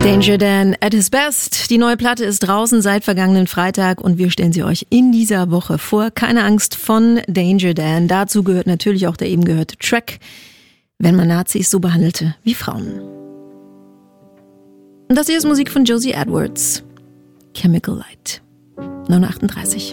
Danger Dan at his best. Die neue Platte ist draußen seit vergangenen Freitag und wir stellen sie euch in dieser Woche vor. Keine Angst von Danger Dan. Dazu gehört natürlich auch der eben gehörte Track, wenn man Nazis so behandelte wie Frauen. Und das hier ist Musik von Josie Edwards. Chemical Light. 9:38.